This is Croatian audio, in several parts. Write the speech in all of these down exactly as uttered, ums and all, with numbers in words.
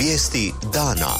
Vijesti dana.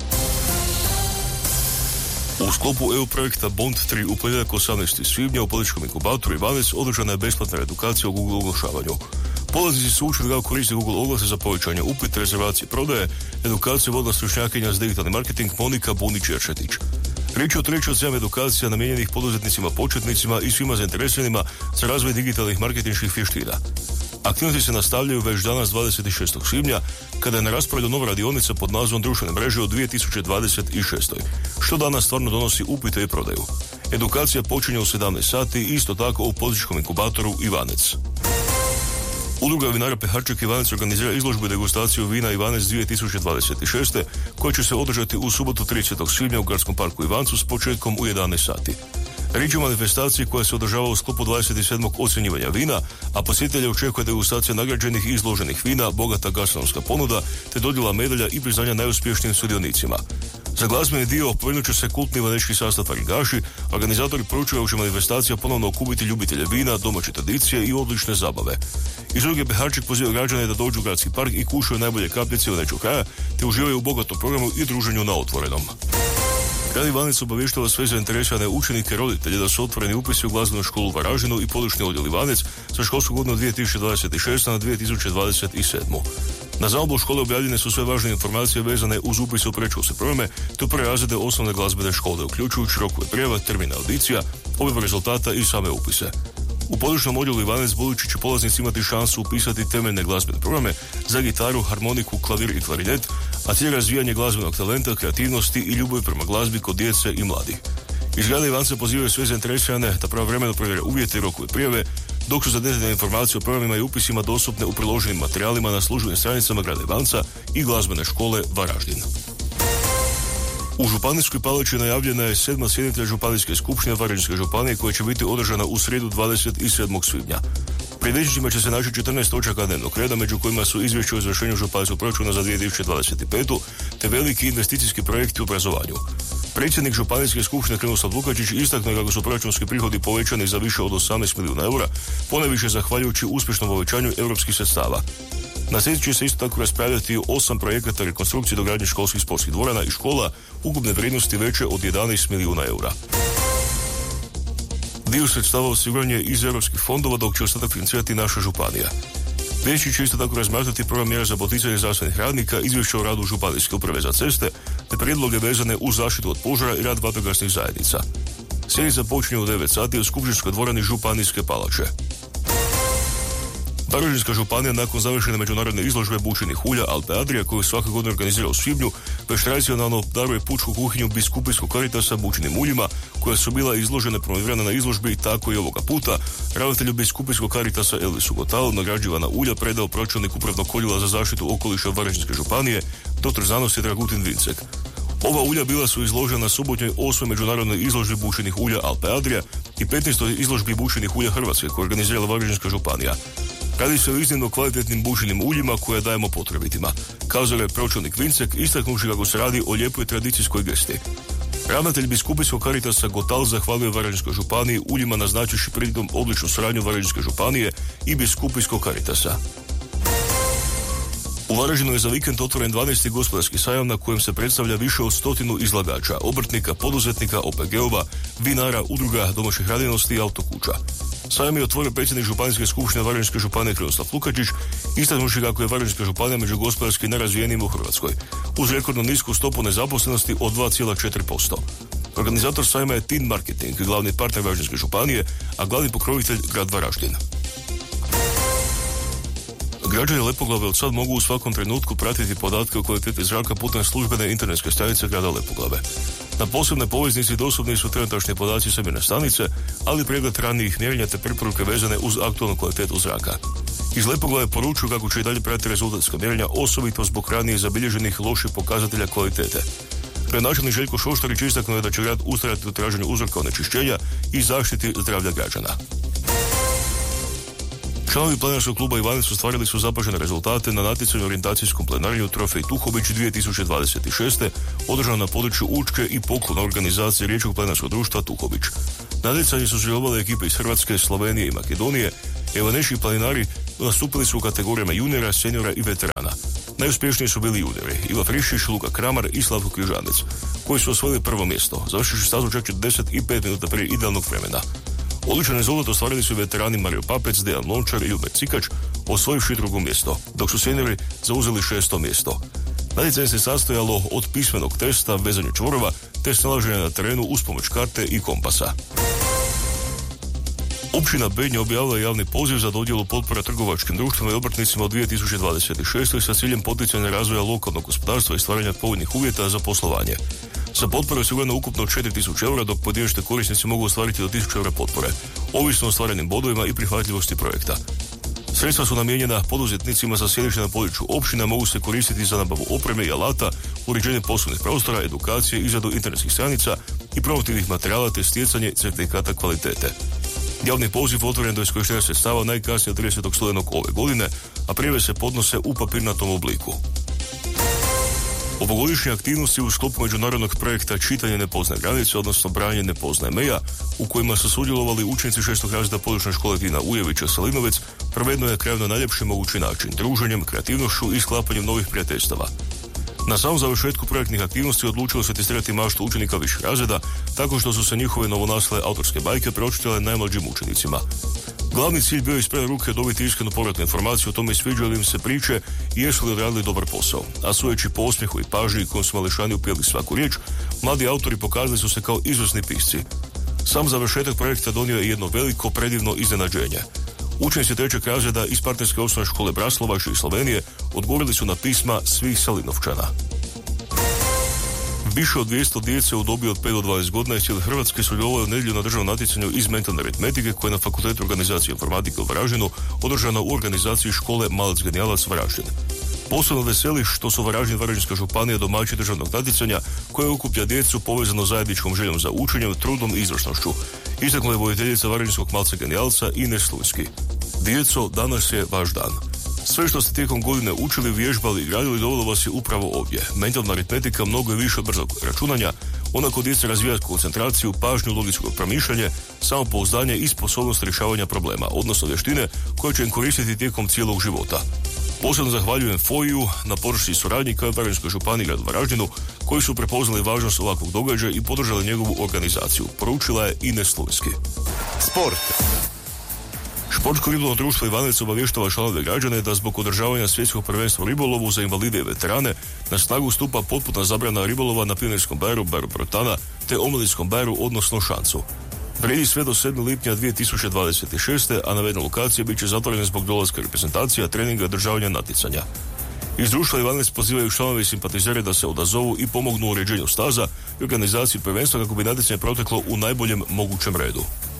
U sklopu E U projekta Bond tri u ponedjeljak osamnaestog svibnja u političkom inkubatoru Ivanec održana je besplatna edukacija o Google oglašavanju. Polaznici su učili kako koristiti Google oglase za povećanje upita, rezervacije, prodaje. Edukaciju vodila stručnjakinja za digitalni marketing Monika Bunić-Jeršetić. Riječ je o trećoj od sedam edukacija namijenjenih poduzetnicima, početnicima i svima zainteresiranima za razvoj digitalnih marketinških vještina. Aktivnosti se nastavljaju već danas dvadeset šestog svibnja, kada je na rasporedu nova radionica pod nazivom Društvene mreže u dvije tisuće dvadeset šestoj. Što danas stvarno donosi upite i prodaju. Edukacija počinje u sedamnaest sati, isto tako u političkom inkubatoru Ivanec. Udruga vinara Peharček Ivanec organizira izložbu i degustaciju vina Ivanec dvije tisuće dvadeset šeste koja će se održati u subotu tridesetog svibnja u Gradskom parku Ivancu s početkom u jedanaest sati. Riječ je o manifestaciji koja se održava u sklopu dvadeset sedmog ocjenjivanja vina, a posjetitelje očekuje degustacija nagrađenih i izloženih vina, bogata gastronomska ponuda, te dodjela medalja i priznanja najuspješnijim sudionicima. Za glazbeni dio povrnut će se kultni ivanečki sastav Faringaši. Organizatori poručuju da će manifestacija ponovno okupiti ljubitelje vina, domaće tradicije i odlične zabave. Iz udruge Peharček poziva građane da dođu u Gradski park i kušaju najbolje kapljice ivanečkog kraja, te uživaju u bogatom programu i druženju na otvorenom. Grad Ivanec obavještava sve zainteresirane učenike, roditelje da su otvoreni upisi u glazbenu školu u Varaždinu i područni odjel Ivanec za školsku godinu dvije tisuće dvadeset šeste na dvije tisuće dvadeset sedmu. Na zamolbu škole objavljene su sve važne informacije vezane uz upise u predškolske programe te u prve razrede osnovne glazbene škole, uključujući rokove prijava, termine audicija, objavu rezultata i same upise. U područnom odjelu Ivanec budući će polaznici imati šansu upisati temeljne glazbene programe za gitaru, harmoniku, klavir i klarinet, a cilj je razvijanje glazbenog talenta, kreativnosti i ljubavi prema glazbi kod djece i mladih. Iz grada Ivanca pozivaju sve zainteresirane da pravovremeno provjere uvjete i rokove prijave, dok su za detaljne informacije o programima i upisima dostupne u priloženim materijalima na službenim stranicama grada Ivanca i glazbene škole Varaždin. U Županijskoj palači najavljena je sedma sjednica Županijske skupštine Varaždinske županije koja će biti održana u srijedu dvadeset sedmog svibnja. Pred vijećnicima će se naći četrnaest točaka dnevnog reda, među kojima su izvješće o izvršenju županijskog proračuna za dvije tisuće dvadeset petu te veliki investicijski projekti u obrazovanju. Predsjednik Županijske skupštine Krunoslav Lukačić istaknuo kako su proračunski prihodi povećani za više od osamnaest milijuna eura, ponajviše zahvaljujući uspješnom povećanju europskih sredstava. Na sjednici će se isto tako raspravljati o osam projekata rekonstrukcije dogradnje školskih sportskih dvorana i škola ukupne vrijednosti veće od jedanaest milijuna eura. Dio sredstava osiguranje iz europskih fondova, dok će ostatak financirati naša županija. Vijeće će isto tako razmatrati program mjera za poticanje zdravstvenih radnika, izvješće o radu Županijske uprave za ceste, te prijedloge vezane uz zaštitu od požara i rad vatrogasnih zajednica. Sjednica počinje u devet sati u skupštinskoj dvorani Županijske palače. Varaždinska županija nakon završene međunarodne izložbe bučenih ulja Alpe Adria, koju svake godine organizira u svibnju, već tradicionalno daruje pučku kuhinju biskupijskog karitasa bučenim uljima, koja su bila izložene promovirana na izložbi, tako i ovoga puta. Ravnatelju biskupijskog karitasa Elvisu Gotalu nagrađivana ulja predao pročelnik upravnog odjela za zaštitu okoliša Varaždinske županije, doktor znanosti Dragutin Vincek. Ova ulja bila su izložena na subotnjoj osmoj međunarodnoj izložbi bučenih ulja Alpe Adria i petnaestoj izložbi bučenih ulja Hrvatske, koju je organizirala Varaždinska županija. Radi se o iznimno kvalitetnim bučenim uljima koje dajemo potrebitima, kazao je pročelnik Vincek, istaknuši kako se radi o lijepoj tradicijskoj gesti. Ravnatelj biskupijskog karitasa Gotal zahvalio Varaždinskoj županiji uljima, naznačivši pritom odličnu suradnju Varaždinske županije i biskupijskog karitasa. U Varaždinu je za vikend otvoren dvanaesti gospodarski sajam na kojem se predstavlja više od stotinu izlagača, obrtnika, poduzetnika, O P G-ova, vinara, udruga, domaćih radinosti i autokuća. Sajam je otvorio predsjednik Županijske skupštine Varaždinske županije Krunoslav Lukačić, istaknuši kako je Varaždinska županija među gospodarski nerazvijenijima u Hrvatskoj, uz rekordno nisku stopu nezaposlenosti od dva zarez četiri posto. Organizator sajma je Tin Marketing, glavni partner Varaždinske županije, a glavni pokrovitelj grad Varaždin. Građani Lepoglave od sad mogu u svakom trenutku pratiti podatke o kvaliteti zraka putem službene internetske stranice grada Lepoglave. Na posebnoj poveznici dostupni su trenutačni podaci sa mjerne stanice, ali pregled ranijih mjerenja te preporuke vezane uz aktualnu kvalitetu zraka. Iz Lepoglave poručuju kako će i dalje pratiti rezultatska mjerenja, osobito zbog ranije zabilježenih loših pokazatelja kvalitete. Gradonačelnik Željko Šoštarić istaknuo je da će grad ustrajati u traženju uzroka onečišćenja i zaštiti zdravlja građana. Članovi planinarskog kluba Ivanec ostvarili su zapažene rezultate na natjecanju orijentacijskom planinarenju Trofej Tuhobić dvije tisuće dvadeset šeste održano na području Učke i poklona organizacije Riječkog planinarskog društva Tuhobić. Na natjecanju su sudjelovale ekipe iz Hrvatske, Slovenije i Makedonije. Ivanečki planinari nastupili su u kategorijama juniora, seniora i veterana. Najuspješniji su bili juniori Iva Friščić, Luka Kramar i Slavko Križanec, koji su osvojili prvo mjesto, završivši stazu čak četrdeset pet minuta prije idealnog vremena. Odličan rezultat ostvarili su veterani Mario Papec, Dejan Lončar i Ljubomir Cikač, osvojivši drugo mjesto, dok su seniori zauzeli šesto mjesto. Natjecanje se sastojalo od pismenog testa, vezanja čvorova, te snalaženja na terenu uz pomoć karte i kompasa. Općina Bednje objavila javni poziv za dodjelu potpora trgovačkim društvima i obrtnicima u dvije tisuće dvadeset šestoj sa ciljem poticanja razvoja lokalnog gospodarstva i stvaranja povoljnih uvjeta za poslovanje. Za potpore je osigurano ukupno četiri tisuće eura, dok pojedinačni korisnici mogu ostvariti do tisuću eura potpore, ovisno o ostvarenim bodovima i prihvatljivosti projekta. Sredstva su namijenjena poduzetnicima za sjedište na području općina, mogu se koristiti za nabavu opreme i alata, uređenje poslovnih prostora, edukacije, izradu internetskih stranica i promotivnih materijala te stjecanje certifikata kvalitete. Javni poziv otvoren do iskorištenja sredstava najkasnije tridesetog studenog ove godine, a prijave se podnose u papirnatom obliku. Ovogodišnje aktivnosti u sklopu međunarodnog projekta Čitanje ne poznaje granice, odnosno Branje ne poznaje meja, u kojima su sudjelovali učenici šestog razreda područne škole Tina Ujevića Salinovec, provedeno je kraj na najljepši mogući način, druženjem, kreativnošću i sklapanjem novih prijateljstava. Na samom završetku projektnih aktivnosti odlučilo se testirati maštu učenika viših razreda, tako što su se njihove novonastale autorske bajke pročitale najmlađim učenicima. Glavni cilj bio je iz prve ruke dobiti iskrenu povratnu informaciju o tome sviđaju li im se priče i jesu li odradili dobar posao. A sujeći po osmijehu i pažnji kojom su mališani upijeli svaku riječ, mladi autori pokazali su se kao izvrsni pisci. Sam završetak projekta donio je jedno veliko, predivno iznenađenje. Učenici trećeg razreda iz partnerske osnovne škole Braslovač iz Slovenije odgovorili su na pisma svih Salinovčana. Više od dvjesto djece u dobi od pet do dvadeset godina iz cijele Hrvatske sudjelovalo u nedjelju na državnom natjecanju iz mentalne aritmetike koje je na Fakultetu organizacije informatike u Varaždinu održana u organizaciji škole Malac Genijalac Varaždin. Posebno veseli što su Varaždin i Varaždinska županija domaći državnog natjecanja koje okuplja djecu povezano zajedničkom željom za učenjem, trudom i izvršnošću. Istaknula je voditeljica Varaždinskog Malca Genijalca Ines Slunjski. Djeco, danas je vaš dan. Sve što ste tijekom godine učili, vježbali i gradili dovoljno vas je upravo ovdje. Mentalna aritmetika mnogo je više od brzog računanja, ona kod djece razvija koncentraciju, pažnju, logičko promišljanje, samopouzdanje i sposobnost rješavanja problema, odnosno vještine koje će im koristiti tijekom cijelog života. Posebno zahvaljujem F O I-u na podršci suradnji kao i Varaždinskoj županiji i gradu Varaždinu, koji su prepoznali važnost ovakvog događaja i podržali njegovu organizaciju, poručila je Ines Slunjski. Sport. Športsko ribolovno društvo Ivanec obavještava članove građane da zbog održavanja svjetskog prvenstva u ribolovu za invalide i veterane na snagu stupa potpuna zabrana ribolova na Pionirskom baru, baru Protana te Omladinskom baru, odnosno Šancu. Vrijedi sve do sedmog lipnja dvije tisuće dvadeset šeste. a navedene lokacije bit će zatvorene zbog dolaska reprezentacija, treninga i održavanja natjecanja. Iz društva Ivanec pozivaju članove i simpatizere da se odazovu i pomognu u uređenju staza i organizaciji prvenstva kako bi natjecanje proteklo u najboljem mogućem redu.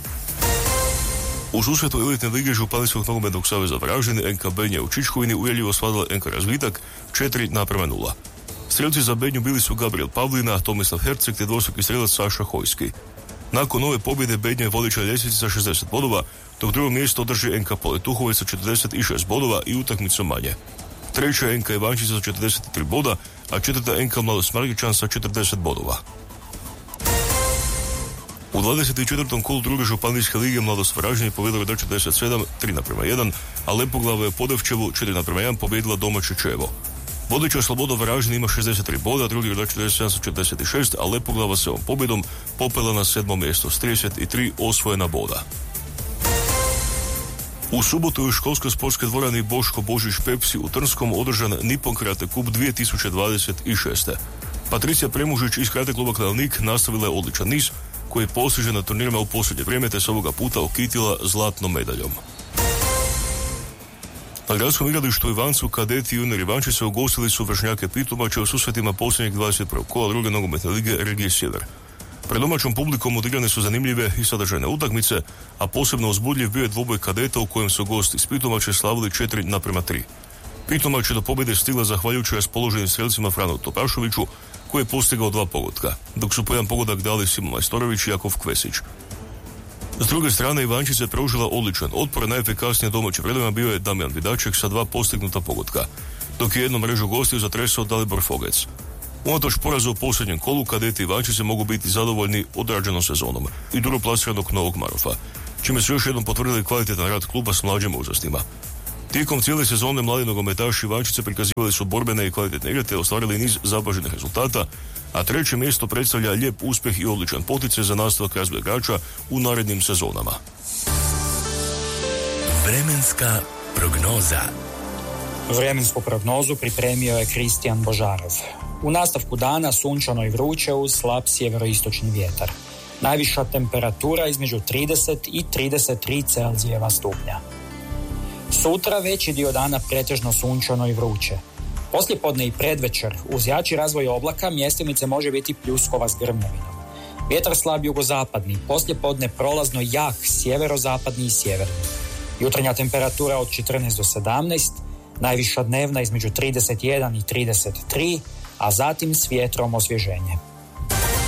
U susretu elitne lige Županijskog nogometnog saveza Varaždin N K Bednje u Čičkovini ujeljivo osvadila N K Razvitak četiri naprema nula. Strelci za Bednju bili su Gabriel Pavlina, Tomislav Herceg te dvostruki strelac Saša Hojski. Nakon ove pobjede Bednja je vodeća ljestvici sa šezdeset bodova, dok drugo mjesto drži N K Poletuhovac sa četrdeset šest bodova i utakmicu manje. Treća je N K Ivančica sa četrdeset tri boda, a četvrta N K Mladost Margičan sa četrdeset bodova. U dvadeset četvrtom kolu druge županijske lige Mladost Varaždin je pobjedila do četrdeset sedam, tri naprema jedan, a Lepoglava je Podevčevu četiri naprema jedan pobjedila domaće Čevo. Vodeća Sloboda Varaždin ima šezdeset tri boda, drugi je četrdeset sedam sa četrdeset šest, a Lepoglava se ovom pobjedom popela na sedmo mjesto s trideset tri osvojena boda. U subotu je u školskoj sportskoj dvorani Boško Božić Pepsi u Trnskom održan Nippon Karate Cup dvije tisuće dvadeset šeste. Patricija Premužić iz Karate kluba Klenovnik nastavila je odličan niz koji je postiže na turnirima u posljednje vrijeme te se ovoga puta okitila zlatnom medaljom. Na gradskom igralištu Ivancu kadeti i juniori Ivančice ugostili su vršnjake Pitomače u susretima posljednjeg dvadeset prvog kola druge nogometne lige Regije Sjever. Pred domaćom publikom odigrane su zanimljive i sadržajne utakmice, a posebno uzbudljiv bio je dvoboj kadeta u kojem su gosti iz Pitomače slavili četiri naprema tri. Pitomač je do pobjede stigla zahvaljujući raspoloženim strelcima Franu Topašoviću, koji je postigao dva pogotka, dok su po jedan pogodak dali Simon Majstorović i Jakov Kvesić. S druge strane, Ivančica je pružila odličan otpor, najefikasnije domaćim redovima bio je Damjan Vidaček sa dva postignuta pogotka, dok je jednu mrežu gostiju zatresao Dalibor Fogec. Unatoč porazu u posljednjem kolu, kadeti Ivančice mogu biti zadovoljni odrađenom sezonom i duroplasiranog Novog Marofa, čime su još jednom potvrdili kvalitetan rad kluba s mlađim uzrastima. Tijekom cijele sezone mladi nogometaši Ivančice prikazivali su borbene i kvalitetne igre te ostvarili niz zapaženih rezultata, a treće mjesto predstavlja lijep uspjeh i odličan poticaj za nastavak razvoja igrača u narednim sezonama. Vremenska prognoza. Vremensku prognozu pripremio je Kristijan Božarov. U nastavku dana sunčano i vruće uz slab sjeveroistočni vjetar. Najviša temperatura između trideset i trideset tri Celzijeva stupnja. Sutra veći dio dana pretežno sunčano i vruće. Poslijepodne i predvečer uz jači razvoj oblaka mjestimice može biti pljuskova s grmljavinom. Vjetar slab jugozapadni, poslijepodne prolazno jak sjeverozapadni i sjeverni. Jutarnja temperatura od četrnaest do sedamnaest, najviša dnevna između trideset jedan i trideset tri, a zatim s vjetrom osvježenje.